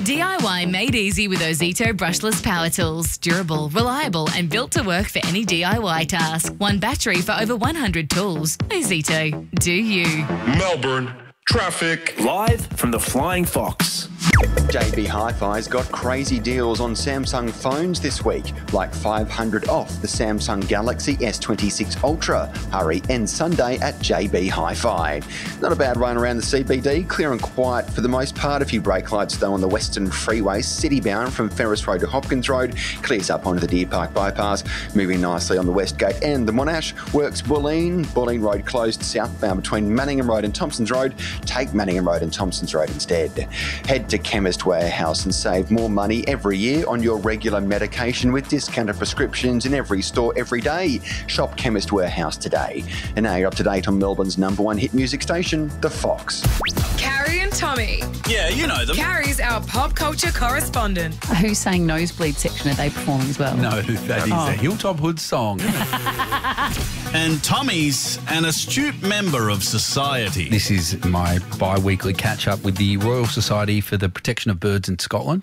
DIY made easy with Ozito brushless power tools. Durable, reliable and built to work for any DIY task. One battery for over 100 tools. Ozito. Do you. Melbourne traffic. Live from the Flying Fox. JB Hi-Fi's got crazy deals on Samsung phones this week, like $500 off the Samsung Galaxy S26 Ultra. Hurry end Sunday at JB Hi-Fi. Not a bad run around the CBD, clear and quiet for the most part. A few brake lights though on the Western Freeway, city-bound from Ferris Road to Hopkins Road, clears up onto the Deer Park Bypass, moving nicely on the West Gate and the Monash. Works Bulleen Road closed southbound between Manningham Road and Thompsons Road. Take Manningham Road and Thompsons Road instead. Head to Chemist Warehouse and save more money every year on your regular medication with discounted prescriptions in every store every day. Shop Chemist Warehouse today. And now you're up to date on Melbourne's #1 hit music station, The Fox. Carrie and Tommy. Yeah, you know them. Carrie's our pop culture correspondent. Who's saying Nosebleed section? Are they performing as well? No, that is a Hilltop Hood song. And Tommy's an astute member of society. This is my bi-weekly catch-up with the Royal Society for the Protection of Birds in Scotland.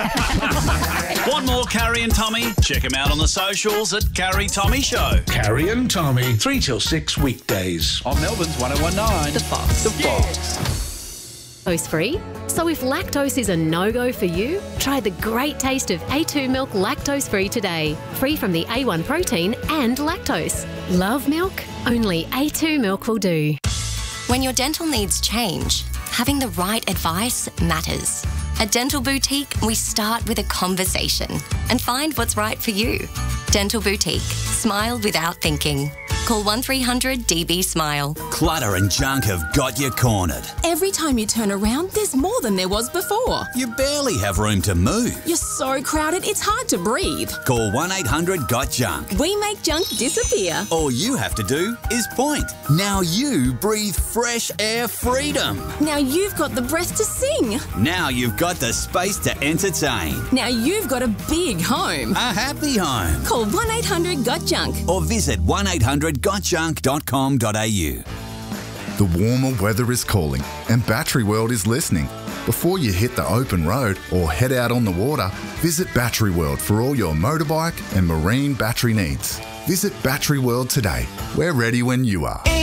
Want more Carrie and Tommy? Check them out on the socials at Carrie Tommy Show. Carrie and Tommy, 3 till 6 weekdays. On Melbourne's 1019. The Fox. The Fox. Lactose-free? So if lactose is a no-go for you, try the great taste of A2 milk lactose-free today. Free from the A1 protein and lactose. Love milk? Only A2 milk will do. When your dental needs change, having the right advice matters. At Dental Boutique, we start with a conversation and find what's right for you. Dental Boutique. Smile without thinking. Call 1300-DB-SMILE. Clutter and junk have got you cornered. Every time you turn around, there's more than there was before. You barely have room to move. You're so crowded, it's hard to breathe. Call 1-800-GOT-JUNK. We make junk disappear. All you have to do is point. Now you breathe fresh air freedom. Now you've got the breath to sing. Now you've got the space to entertain. Now you've got a big home. A happy home. Call 1-800-GOT-JUNK. Or visit 1-800-GOTJUNK.com.au. The warmer weather is calling and Battery World is listening. Before you hit the open road or head out on the water, visit Battery World for all your motorbike and marine battery needs. Visit Battery World today. We're ready when you are.